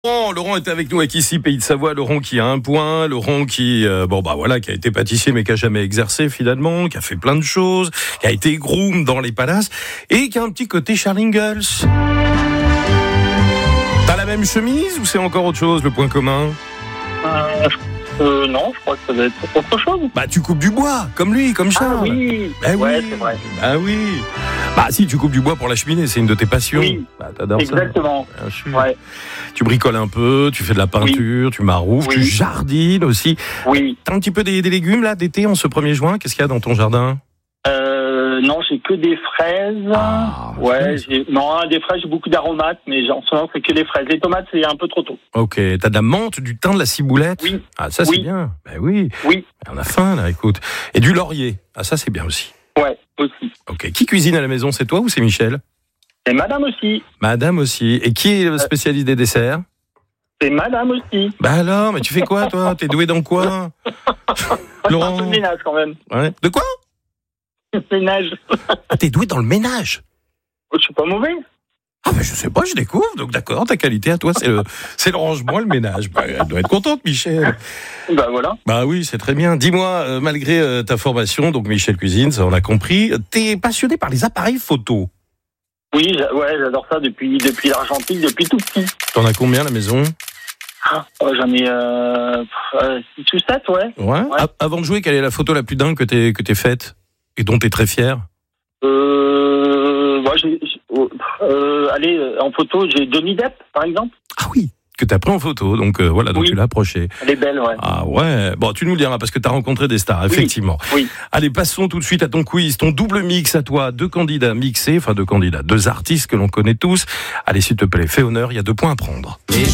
Laurent est avec nous avec ici Pays de Savoie. Laurent qui a un point, Laurent qui qui a été pâtissier mais qui a jamais exercé finalement, qui a fait plein de choses, qui a été groom dans les palaces et qui a un petit côté Charles Ingalls. T'as la même chemise ou c'est encore autre chose, le point commun? Non, je crois que ça doit être autre chose. Bah tu coupes du bois, comme lui, comme Charles. Ah oui, bah, ouais, oui. c'est vrai. Bah oui. Bah si, tu coupes du bois pour la cheminée, c'est une de tes passions. Oui, bah, t'adores exactement. ça. Ouais. Tu bricoles un peu, tu fais de la peinture, tu maroufles, tu jardines aussi. Oui. T'as un petit peu des légumes là d'été en ce 1er juin. Qu'est-ce qu'il y a dans ton jardin? Non, j'ai que des fraises. Ah, ouais, des fraises, j'ai beaucoup d'aromates, mais en ce moment, c'est que des fraises. Les tomates, c'est un peu trop tôt. Ok, t'as de la menthe, du thym, de la ciboulette. Oui. Ah, ça c'est bien. Ben oui. Oui. On a faim là, écoute. Et du laurier. Ah, ça c'est bien aussi. Ouais, aussi. Ok, qui cuisine à la maison? C'est toi ou c'est Michel? Et madame aussi. Madame aussi. Et qui est le spécialiste des desserts? C'est madame aussi. Bah alors, mais tu fais quoi toi? T'es doué dans quoi? Laurent. Un peu de ménage quand même. Ouais. De quoi? Ménage. Ah, t'es doué dans le ménage? Je suis pas mauvais. Ah ben je sais pas, je découvre, donc d'accord, ta qualité à toi c'est le rangement, le ménage. Bah, elle doit être contente, Michel. Bah voilà. Bah oui, c'est très bien. Dis-moi, malgré ta formation, donc Michel cuisine, ça on a compris, t'es passionné par les appareils photo? Oui, j'adore ça depuis l'argentique, depuis tout petit. T'en as combien à la maison? J'en ai 6 ou 7, ouais. Ouais. Avant de jouer, quelle est la photo la plus dingue que t'aies faite et dont t'es très fier? Allez, en photo, j'ai Johnny Depp, par exemple. Ah oui, que t'as pris en photo, donc voilà, donc tu l'as approché. Elle est belle, ouais. Ah ouais, bon, tu nous le diras, parce que t'as rencontré des stars, effectivement. Oui. Allez, passons tout de suite à ton quiz, ton double mix à toi, deux artistes que l'on connaît tous. Allez, s'il te plaît, fais honneur, il y a 2 points à prendre.